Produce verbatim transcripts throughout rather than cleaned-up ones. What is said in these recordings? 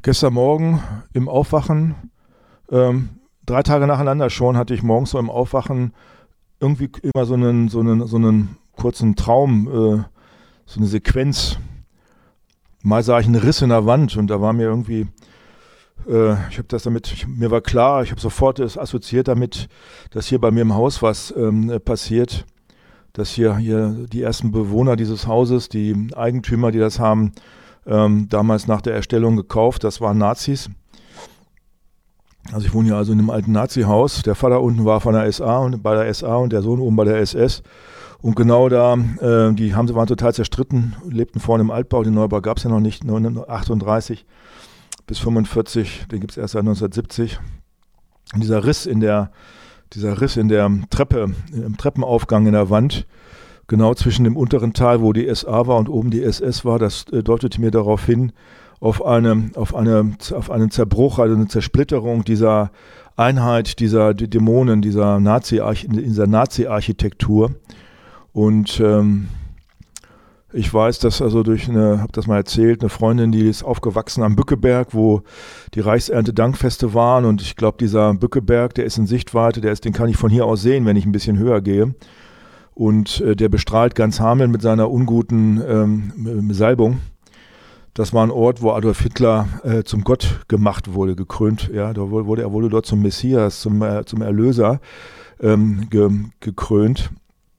Gestern Morgen im Aufwachen, ähm, drei Tage nacheinander schon, hatte ich morgens so im Aufwachen irgendwie immer so einen, so einen, so einen kurzen Traum, äh, so eine Sequenz. Mal sah ich einen Riss in der Wand und da war mir irgendwie, äh, ich habe das damit, ich, mir war klar, ich habe sofort es assoziiert damit, dass hier bei mir im Haus was ähm, passiert, dass hier, hier die ersten Bewohner dieses Hauses, die Eigentümer, die das haben, ähm, damals nach der Erstellung gekauft, das waren Nazis. Also ich wohne hier also in einem alten Nazi-Haus. Der Vater unten war von der S A und bei der S A und der Sohn oben bei der S S. Und genau da, äh, die haben, waren total zerstritten, lebten vorne im Altbau, den Neubau gab es ja noch nicht, neunzehnhundertachtunddreißig bis fünfundvierzig, den gibt es erst seit neunzehnhundertsiebzig. Und dieser Riss in der, dieser Riss in der Treppe, im Treppenaufgang in der Wand, genau zwischen dem unteren Teil, wo die S A war und oben die S S war, das äh, deutete mir darauf hin, auf eine, auf eine, auf einen Zerbruch, also eine Zersplitterung dieser Einheit, dieser Dämonen, dieser Nazi, dieser Nazi-Architektur. Und ähm, ich weiß, dass also durch eine, habe das mal erzählt, eine Freundin, die ist aufgewachsen am Bückeberg, wo die Reichsernte-Dankfeste waren. Und ich glaube, dieser Bückeberg, der ist in Sichtweite, der ist, den kann ich von hier aus sehen, wenn ich ein bisschen höher gehe. Und äh, der bestrahlt ganz Hameln mit seiner unguten ähm, Salbung. Das war ein Ort, wo Adolf Hitler äh, zum Gott gemacht wurde, gekrönt. Ja, da wurde, er wurde dort zum Messias, zum, äh, zum Erlöser ähm, ge, gekrönt.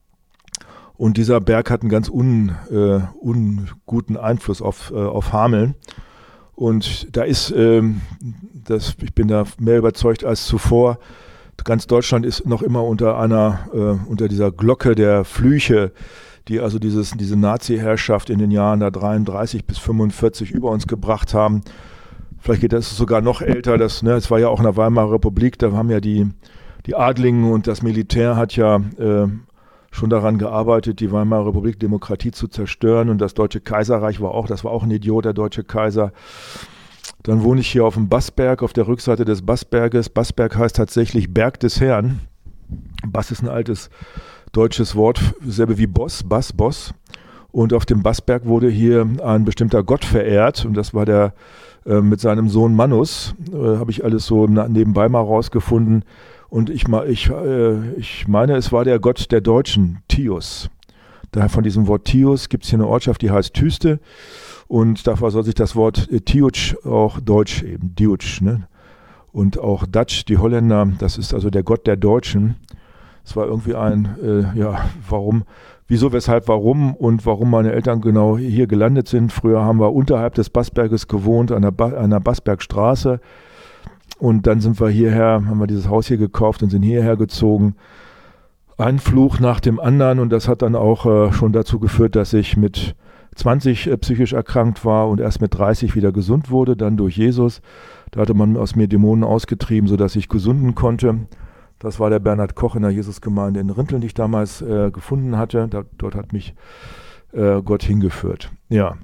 Und dieser Berg hat einen ganz un, äh, unguten Einfluss auf, äh, auf Hameln. Und da ist, ähm, das, ich bin da mehr überzeugt als zuvor, ganz Deutschland ist noch immer unter einer, äh, unter dieser Glocke der Flüche, die also dieses, diese Nazi-Herrschaft in den Jahren da dreiunddreißig bis fünfundvierzig über uns gebracht haben. Vielleicht geht das sogar noch älter. Das, ne, es war ja auch in der Weimarer Republik, da haben ja die, die Adligen und das Militär hat ja äh, schon daran gearbeitet, die Weimarer Republik Demokratie zu zerstören. Und das Deutsche Kaiserreich war auch, das war auch ein Idiot, der Deutsche Kaiser. Dann wohne ich hier auf dem Bassberg, auf der Rückseite des Bassberges. Bassberg heißt tatsächlich Berg des Herrn. Bass ist ein altes deutsches Wort, selbe wie Boss, Bass, Boss. Und auf dem Bassberg wurde hier ein bestimmter Gott verehrt. Und das war der äh, mit seinem Sohn Mannus. Äh, habe ich alles so nebenbei mal rausgefunden. Und ich, ich, äh, ich meine, es war der Gott der Deutschen, Tius. Daher von diesem Wort Tius gibt es hier eine Ortschaft, die heißt Tüste. Und davor soll sich das Wort äh, Tiuc auch Deutsch eben, Diuc, ne? Und auch Dutch, die Holländer, das ist also der Gott der Deutschen. Es war irgendwie ein, äh, ja, warum, wieso, weshalb, warum und warum meine Eltern genau hier gelandet sind. Früher haben wir unterhalb des Bassberges gewohnt, an der, ba- an der Bassbergstraße. Und dann sind wir hierher, haben wir dieses Haus hier gekauft und sind hierher gezogen. Ein Fluch nach dem anderen und das hat dann auch äh, schon dazu geführt, dass ich mit zwanzig äh, psychisch erkrankt war und erst mit dreißig wieder gesund wurde, dann durch Jesus. Da hatte man aus mir Dämonen ausgetrieben, sodass ich gesunden konnte. Das war der Bernhard Koch in der Jesusgemeinde in Rinteln, die ich damals äh, gefunden hatte. Da, dort hat mich äh, Gott hingeführt. Ja.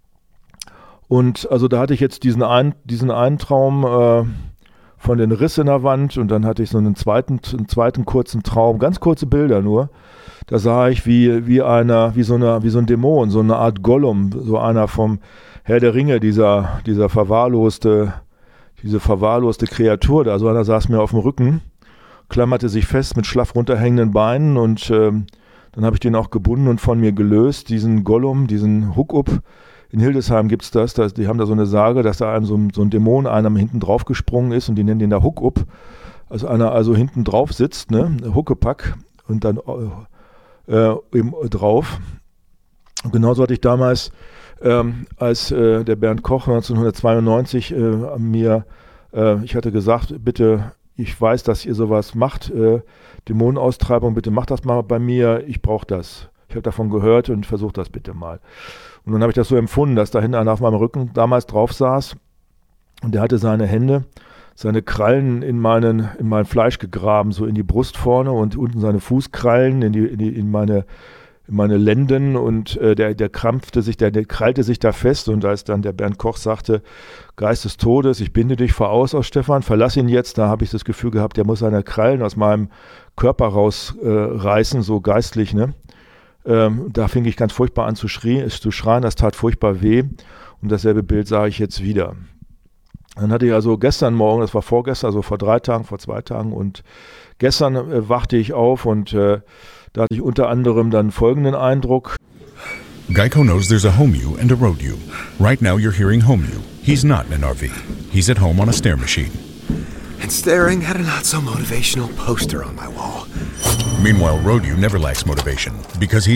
Und also da hatte ich jetzt diesen, ein, diesen einen Traum äh, von den Riss in der Wand und dann hatte ich so einen zweiten, einen zweiten kurzen Traum, ganz kurze Bilder nur. Da sah ich wie, wie, einer, wie, so eine, wie so ein Dämon, so eine Art Gollum, so einer vom Herr der Ringe, dieser, dieser verwahrloste, diese verwahrloste Kreatur da. So einer saß mir auf dem Rücken, klammerte sich fest mit schlaff runterhängenden Beinen und ähm, dann habe ich den auch gebunden und von mir gelöst, diesen Gollum, diesen Huck-Up. In Hildesheim gibt es das, das, die haben da so eine Sage, dass da einem so, so ein Dämon einem hinten drauf gesprungen ist und die nennen den da Huck-Up. Also einer also hinten drauf sitzt, ne, Huckepack und dann äh, eben drauf. Und genauso hatte ich damals, ähm, als äh, der Bernd Koch neunzehnhundertzweiundneunzig äh, mir, äh, ich hatte gesagt, bitte, ich weiß, dass ihr sowas macht, äh, Dämonenaustreibung, bitte macht das mal bei mir, ich brauche das. Ich habe davon gehört und versucht das bitte mal. Und dann habe ich das so empfunden, dass da hinten einer auf meinem Rücken damals drauf saß und der hatte seine Hände, seine Krallen in, meinen, in mein Fleisch gegraben, so in die Brust vorne und unten seine Fußkrallen in, die, in, die, in, meine, in meine Lenden und äh, der, der krampfte sich, der, der krallte sich da fest und als dann der Bernd Koch sagte, Geist des Todes, ich binde dich voraus aus Stefan, verlass ihn jetzt, da habe ich das Gefühl gehabt, der muss seine Krallen aus meinem Körper rausreißen, äh, so geistlich, ne? Ähm, da fing ich ganz furchtbar an zu, schrie, zu schreien, das tat furchtbar weh und dasselbe Bild sah ich jetzt wieder. Dann hatte ich also gestern Morgen, das war vorgestern, also vor drei Tagen, vor zwei Tagen und gestern äh, wachte ich auf und äh, da hatte ich unter anderem dann folgenden Eindruck. Geico knows there's a home you and a road you. Right now you're hearing home you. He's not in an R V. He's at home on a stair machine. And staring at a not-so-motivational poster on my wall. Meanwhile, road you never lacks motivation because he's